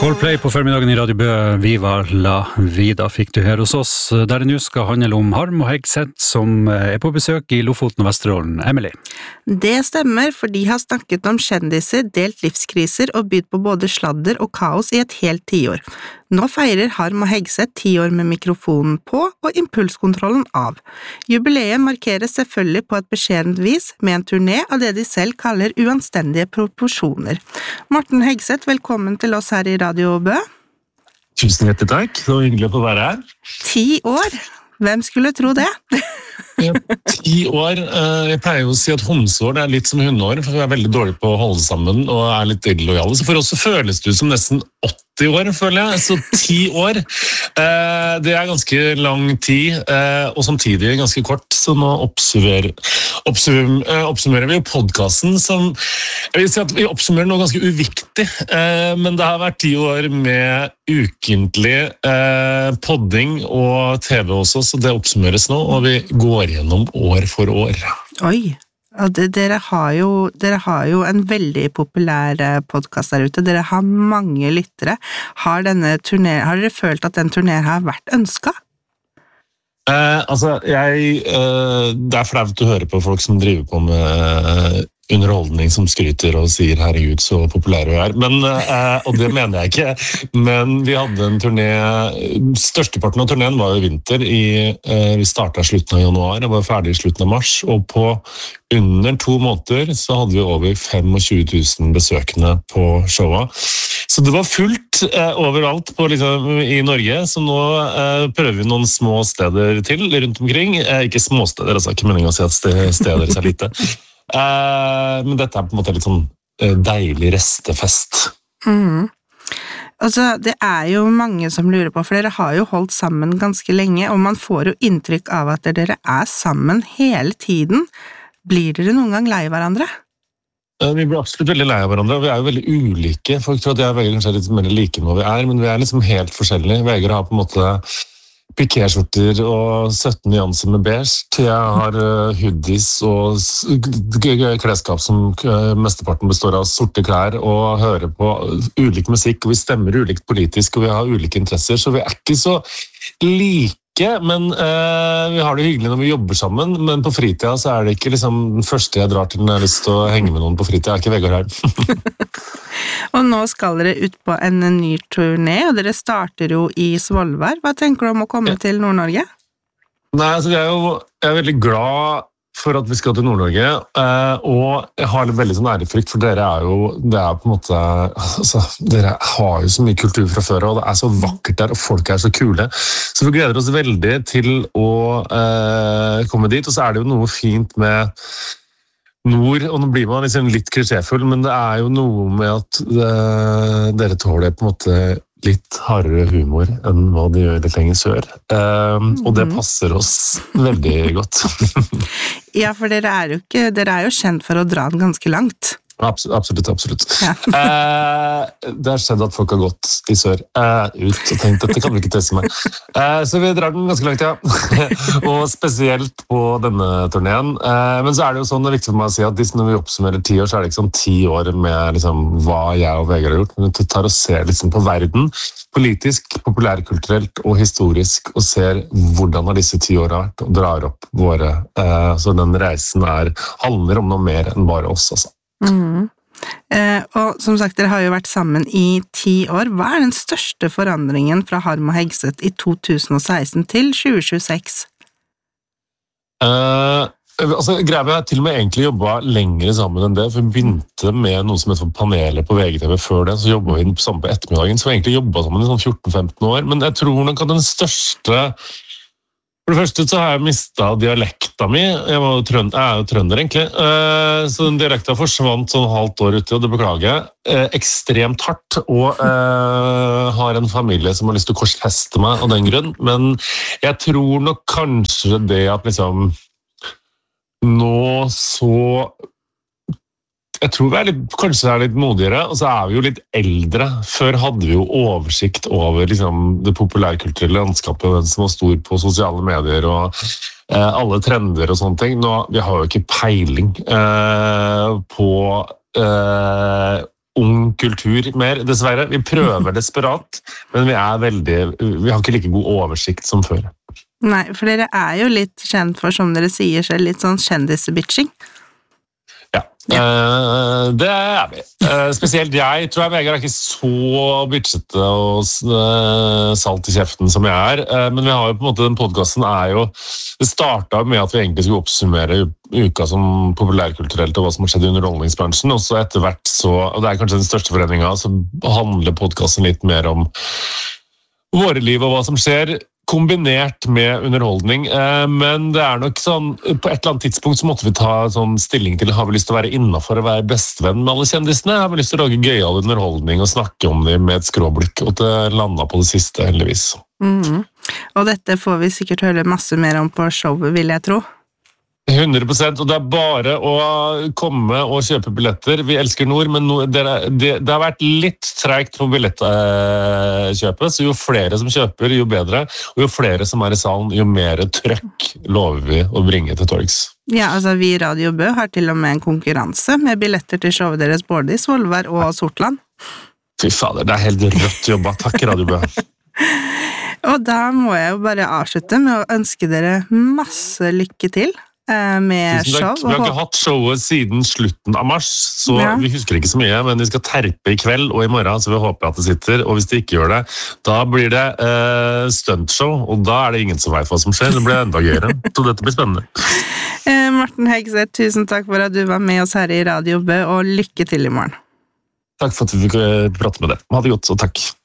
Coldplay på formiddagen I Radio Bø, Viva la vida fikk du her hos oss, der det nå skal handle om Harm og Hegseth, som på besøk I Lofoten og Vesterålen. Emily? Det stemmer, for de har snakket om kjendiser, delt livskriser og bydd på både sladder og kaos I et helt 10 år. Nå feirer Harm og Hegseth 10 år med mikrofonen på og impulskontrollen av. Jubileet markeres selvfølgelig på et beskjedent vis med en turné av det de selv kaller uanstendige proporsjoner. Morten Hegseth, velkommen til oss her I Radio Bø. Tusen hjertelig takk, så hyggelig å få være her. 10 år? Hvem skulle tro det? 10 år, jeg pleier jo å si at homseår det litt som hundeår, for vi veldig dårlige på å holde sammen og litt illojale, så for oss så føles det som nesten 80 år, føler jeg, så 10 år, det ganske lang tid, og samtidig ganske kort, så nå oppsummerer vi jo podcasten som, jeg vil si at vi oppsummerer noe ganske uviktig, men det har vært 10 år med ukentlig podding og TV også, så det oppsummeres nå, og vi går gjennom år for år. Oi, og dere har jo en veldig populær podcast der ute, dere har mange lyttere. Har dere følt at den turneren har vært ønsket? Altså, det flaut å høre på folk som driver på med underholdning som skryter og sier herregud så populær vi men, og det mener jeg ikke, men vi hadde en turné, størsteparten av turneen var jo vinter, vi startet slutten av januar og var ferdig I slutten av mars, og på under 2 måneder så hadde vi over 25 000 besøkende på showet, så det var fullt overalt I Norge, så nå prøver vi noen små steder til rundt omkring, ikke små steder, altså ikke meningen å si at steder så lite, men dette på en måte litt sånn deilig restefest. Altså, det jo mange som lurer på, for dere har jo holdt sammen ganske lenge, og man får jo inntrykk av at dere sammen hele tiden. Blir dere noen gang lei hverandre? Vi blir absolutt veldig lei av hverandre, og vi jo veldig ulike. Folk tror at jeg kanskje litt mer like enn hva vi men vi liksom helt forskjellige. Vegard har på en måte pikéskjorter og 17 nyanser med beige. Jeg har hoodies og klesskap som mesteparten består av sorte klær og hører på ulik musikk, og vi stemmer ulikt politisk, og vi har ulike interesser, så vi ikke så like, men vi har det hyggelig når vi jobber sammen, men på fritida så det ikke liksom den første jeg drar til når jeg har lyst til å henge med noen på fritida, ikke Vegard her. Og nå skal dere ut på en ny turné, og dere starter jo I Svolvær. Hva tenker du om å komme til Nord-Norge? Nei, altså jeg veldig glad for at vi skal til Nord-Norge, og jeg har veldig sånn ærefrykt, for dere det på en måte, altså, dere har jo så mye kultur fra før, og det så vakkert der, og folk så kule, så vi gleder oss veldig til å komme dit, og så det jo noe fint med Nord, og nå blir man liksom litt klisjéfull, men det jo noe med at dere tåler på en måte litt hardere humor enn hva de gjør litt lenger sør. Og det passer oss veldig godt. Ja, for dere jo kjent for å dra den ganske langt. Absolutt. Ja. Det skjedd at folk har gått I sør ut og tenkt, dette kan vi ikke teste meg. Så vi drar den ganske langt, ja. Og spesielt på denne turneen. Men så det jo sånn, det viktig for meg å si at når vi oppsummerer 10 år, så det ikke sånn 10 år med liksom, hva jeg og Vegard har gjort, men vi tar og ser liksom, på verden, politisk, populærkulturelt og historisk, og ser hvordan har disse 10 år vært, og drar opp våre. Så den reisen handler om noe mer enn bare oss, altså. Og som sagt, dere har jo vært sammen I 10 år. Hva den største forandringen fra Harm og Hegseth I 2016 til 2026? Altså, Greve til og med egentlig jobbet lengre sammen enn det, for vi begynte med noe som heter panelet på VGTV før det, så jobbet vi sammen på ettermiddagen, så vi egentlig jobbet sammen I sånn 14-15 år, men jeg tror nok at den største. For det første så har jeg mistet dialekta mi. Jeg jo trønder egentlig. Så den dialekta forsvant sånn halvt år ute, og det beklager jeg. Ekstremt hardt, og har en familie som har lyst til å korsfeste meg av den grunn. Men jeg tror nok kanskje det at liksom nå så Jeg tror vi kanskje litt modigere, og så vi jo litt eldre. Før hadde vi jo oversikt over liksom, det populærkulturelle landskapet, hvem som var stor på sosiale medier og alle trender og sånne ting. Nå, vi har jo ikke peiling på ung kultur mer, dessverre. Vi prøver desperat, men vi har ikke like god oversikt som før. Nei, for dere jo litt kjent for, som dere sier selv, litt sånn kjendisebitching. Ja, det vi. Spesielt jeg tror Vegard ikke så bitchete og salt i kjeften som jeg men vi har jo på en måte, den podcasten det startet med at vi egentlig skulle oppsummere uka som populærkulturelt og hva som har skjedd i underholdningsbransjen, og så etter hvert og det kanskje den største foreningen, så handler podcasten litt mer om våre liv og hva som skjer, kombinert med underholdning, men det nok sånn, på et eller annet tidspunkt så måtte vi ta sånn stilling til, har vi lyst til å være innenfor å være bestevenn med alle kjendisene, har vi lyst til å lage gøyal underholdning og snakke om dem med et skråblikk, og det landet på det siste, heldigvis. Og dette får vi sikkert høre masse mer om på showet, vil jeg tro. 100%, og det bare å komme og kjøpe billetter. Vi elsker Nord, men det har vært litt tregt på billettkjøpet, så jo flere som kjøper, jo bedre, og jo flere som I salen, jo mer trøkk lover vi å bringe til torgs. Ja, altså vi i Radio Bø har til og med en konkurranse med billetter til showet deres både I Svolvær og Sortland. Fy fader, det helt rødt jobba. Takk, Radio Bø. Og da må jeg jo bare avslutte med å ønske dere masse lykke til med show. Vi har ikke hatt showet siden slutten av mars, så vi husker ikke så mye, men vi skal terpe I kveld og I morgen, så vi håper at det sitter, og hvis det ikke gjør det, da blir det stuntshow, og da det ingen som vet hva som skjer, det blir enda gøyere, så dette blir spennende. Morten Hegseth, tusen takk for at du var med oss her I Radio Bø, og lykke til I morgen. Takk for at vi fikk prate med deg. Ha det godt, og takk.